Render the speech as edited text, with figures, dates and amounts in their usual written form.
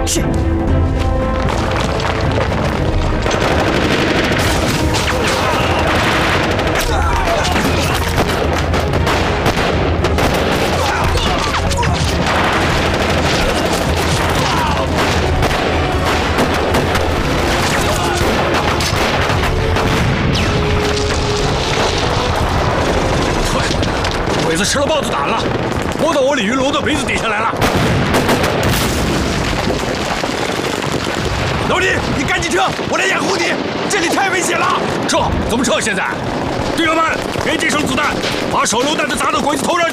是。 鬼子吃了豹子胆了，摸到我李云龙的鼻子底下来了。老李，你赶紧撤，我来掩护你，这里太危险了。撤？怎么撤？现在，队员们，给几声子弹，把手榴弹都砸到鬼子头上去。